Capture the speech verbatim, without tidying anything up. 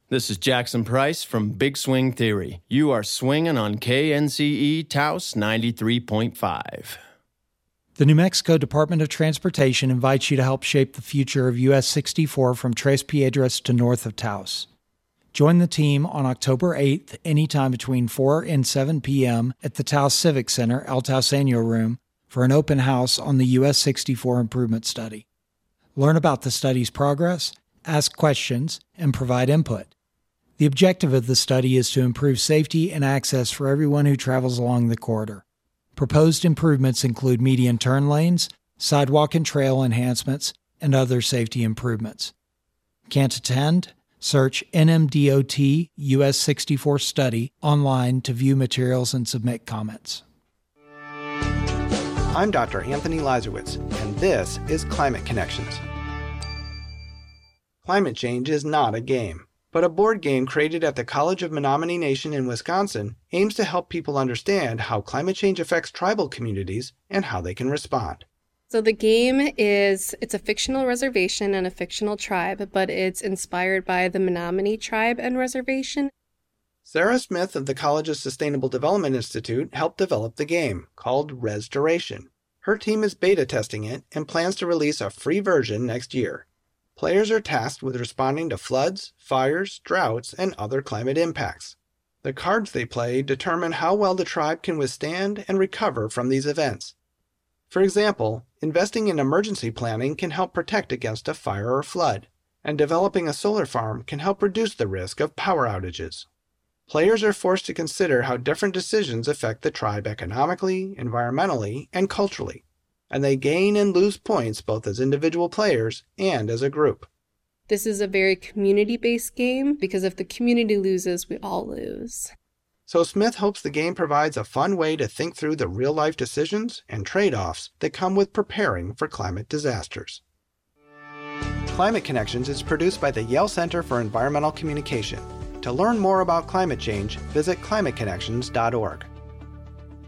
This is Jackson Price from Big Swing Theory. You are swinging on K N C E Taos ninety-three point five. The New Mexico Department of Transportation invites you to help shape the future of U S sixty-four from Tres Piedras to north of Taos. Join the team on October eighth, anytime between four and seven p.m. at the Taos Civic Center, El Tausenio Room, for an open house on the U S sixty-four improvement study. Learn about the study's progress, ask questions, and provide input. The objective of the study is to improve safety and access for everyone who travels along the corridor. Proposed improvements include median turn lanes, sidewalk and trail enhancements, and other safety improvements. Can't attend? Search N M D O T U S sixty-four Study online to view materials and submit comments. I'm Doctor Anthony Lazarowitz, and this is Climate Connections. Climate change is not a game, but a board game created at the College of Menominee Nation in Wisconsin aims to help people understand how climate change affects tribal communities and how they can respond. So the game is, it's a fictional reservation and a fictional tribe, but it's inspired by the Menominee tribe and reservation. Sarah Smith of the College's Sustainable Development Institute helped develop the game, called Restoration. Her team is beta testing it and plans to release a free version next year. Players are tasked with responding to floods, fires, droughts, and other climate impacts. The cards they play determine how well the tribe can withstand and recover from these events. For example, investing in emergency planning can help protect against a fire or flood, and developing a solar farm can help reduce the risk of power outages. Players are forced to consider how different decisions affect the tribe economically, environmentally, and culturally, and they gain and lose points both as individual players and as a group. This is a very community-based game because if the community loses, we all lose. So Smith hopes the game provides a fun way to think through the real-life decisions and trade-offs that come with preparing for climate disasters. Climate Connections is produced by the Yale Center for Environmental Communication. To learn more about climate change, visit climate connections dot org.